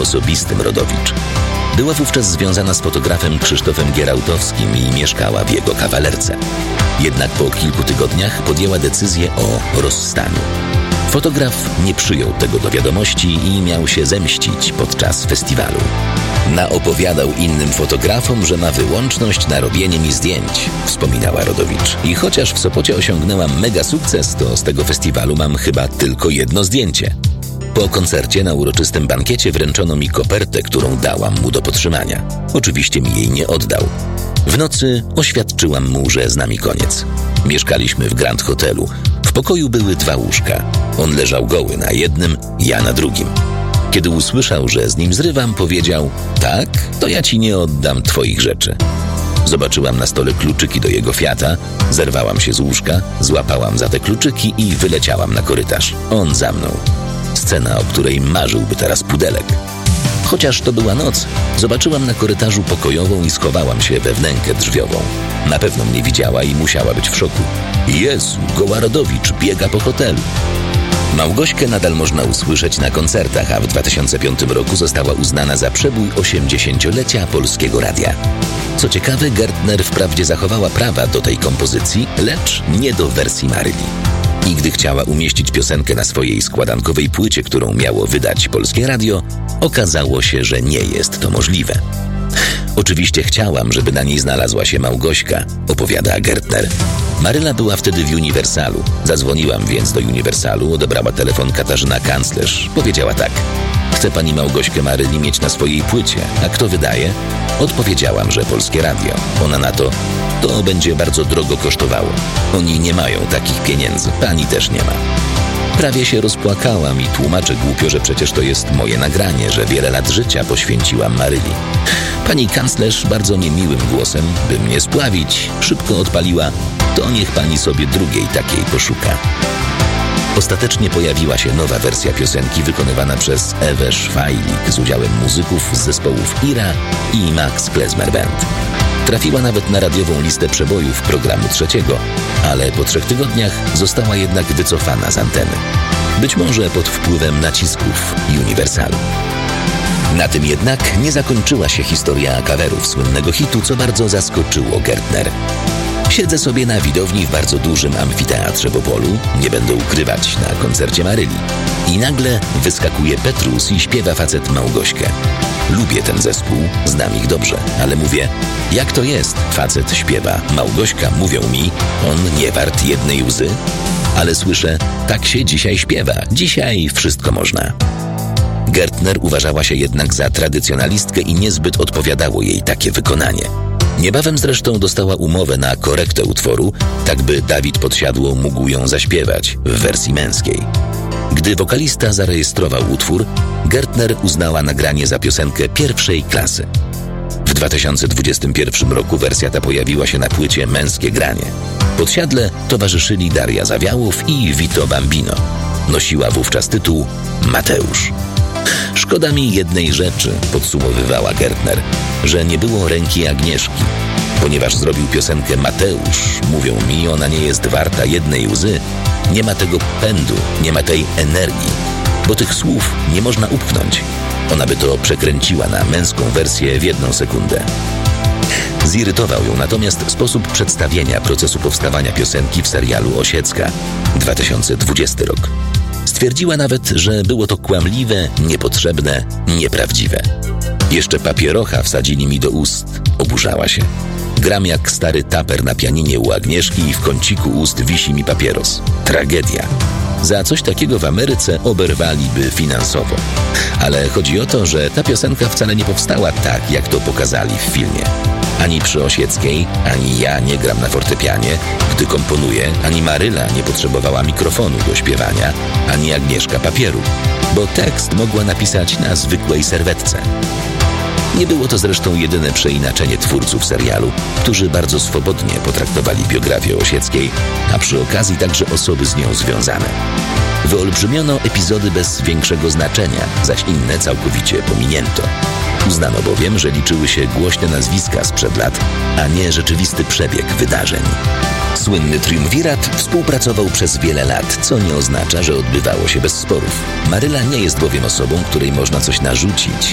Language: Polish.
osobistym Rodowicz. Była wówczas związana z fotografem Krzysztofem Gierałtowskim i mieszkała w jego kawalerce. Jednak po kilku tygodniach podjęła decyzję o rozstaniu. Fotograf nie przyjął tego do wiadomości i miał się zemścić podczas festiwalu. Naopowiadał innym fotografom, że ma wyłączność na robienie mi zdjęć, wspominała Rodowicz. I chociaż w Sopocie osiągnęłam mega sukces, to z tego festiwalu mam chyba tylko jedno zdjęcie. Po koncercie na uroczystym bankiecie wręczono mi kopertę, którą dałam mu do podtrzymania. Oczywiście mi jej nie oddał. W nocy oświadczyłam mu, że z nami koniec. Mieszkaliśmy w Grand Hotelu. W pokoju były 2 łóżka. On leżał goły na jednym, ja na drugim. Kiedy usłyszał, że z nim zrywam, powiedział: tak, to ja ci nie oddam twoich rzeczy. Zobaczyłam na stole kluczyki do jego Fiata, zerwałam się z łóżka, złapałam za te kluczyki i wyleciałam na korytarz. On za mną. Scena, o której marzyłby teraz Pudelek. Chociaż to była noc, zobaczyłam na korytarzu pokojową i schowałam się we wnękę drzwiową. Na pewno mnie widziała i musiała być w szoku. Jezu, goła Rodowicz biega po hotelu. Małgośkę nadal można usłyszeć na koncertach, a w 2005 roku została uznana za przebój 80-lecia Polskiego Radia. Co ciekawe, Gertner wprawdzie zachowała prawa do tej kompozycji, lecz nie do wersji Maryli. I gdy chciała umieścić piosenkę na swojej składankowej płycie, którą miało wydać Polskie Radio, okazało się, że nie jest to możliwe. Oczywiście chciałam, żeby na niej znalazła się Małgośka, opowiada Gertner. Maryla była wtedy w Uniwersalu. Zadzwoniłam więc do Uniwersalu, odebrała telefon Katarzyna Kanclerz. Powiedziała tak: chce pani Małgośkę Maryli mieć na swojej płycie, a kto wydaje? Odpowiedziałam, że Polskie Radio. Ona na to: to będzie bardzo drogo kosztowało. Oni nie mają takich pieniędzy, pani też nie ma. Prawie się rozpłakałam i tłumaczę głupio, że przecież to jest moje nagranie, że wiele lat życia poświęciłam Maryli. Pani kanclerz bardzo niemiłym głosem, by mnie spławić, szybko odpaliła: to niech pani sobie drugiej takiej poszuka. Ostatecznie pojawiła się nowa wersja piosenki wykonywana przez Ewę Szwajlik z udziałem muzyków z zespołów Ira i Max Klezmer Band. Trafiła nawet na radiową listę przebojów programu Trzeciego, ale po 3 tygodniach została jednak wycofana z anteny. Być może pod wpływem nacisków Uniwersalu. Na tym jednak nie zakończyła się historia coverów słynnego hitu, co bardzo zaskoczyło Gertner. Siedzę sobie na widowni w bardzo dużym amfiteatrze w Opolu, nie będę ukrywać, na koncercie Maryli. I nagle wyskakuje Petrus i śpiewa facet Małgośkę. Lubię ten zespół, znam ich dobrze, ale mówię: jak to jest? Facet śpiewa Małgośka, mówią mi, on nie wart jednej łzy? Ale słyszę: tak się dzisiaj śpiewa, dzisiaj wszystko można. Gertner uważała się jednak za tradycjonalistkę i niezbyt odpowiadało jej takie wykonanie. Niebawem zresztą dostała umowę na korektę utworu, tak by Dawid Podsiadło mógł ją zaśpiewać w wersji męskiej. Gdy wokalista zarejestrował utwór, Gertner uznała nagranie za piosenkę pierwszej klasy. W 2021 roku wersja ta pojawiła się na płycie Męskie Granie. Podsiadle towarzyszyli Daria Zawiałow i Vito Bambino. Nosiła wówczas tytuł Mateusz. Szkoda mi jednej rzeczy, podsumowywała Gertner, że nie było ręki Agnieszki. Ponieważ zrobił piosenkę Mateusz, mówią mi, ona nie jest warta jednej łzy, nie ma tego pędu, nie ma tej energii, bo tych słów nie można upchnąć. Ona by to przekręciła na męską wersję w 1 sekundę. Zirytował ją natomiast sposób przedstawienia procesu powstawania piosenki w serialu Osiecka, 2020 rok. Stwierdziła nawet, że było to kłamliwe, niepotrzebne, nieprawdziwe. Jeszcze papierocha wsadzili mi do ust. Oburzała się. Gram jak stary taper na pianinie u Agnieszki i w kąciku ust wisi mi papieros. Tragedia. Za coś takiego w Ameryce oberwaliby finansowo. Ale chodzi o to, że ta piosenka wcale nie powstała tak, jak to pokazali w filmie. Ani przy Osieckiej, ani ja nie gram na fortepianie, gdy komponuję, ani Maryla nie potrzebowała mikrofonu do śpiewania, ani Agnieszka papieru, bo tekst mogła napisać na zwykłej serwetce. Nie było to zresztą jedyne przeinaczenie twórców serialu, którzy bardzo swobodnie potraktowali biografię Osieckiej, a przy okazji także osoby z nią związane. Wyolbrzymiono epizody bez większego znaczenia, zaś inne całkowicie pominięto. Uznano bowiem, że liczyły się głośne nazwiska sprzed lat, a nie rzeczywisty przebieg wydarzeń. Słynny triumvirat współpracował przez wiele lat, co nie oznacza, że odbywało się bez sporów. Maryla nie jest bowiem osobą, której można coś narzucić,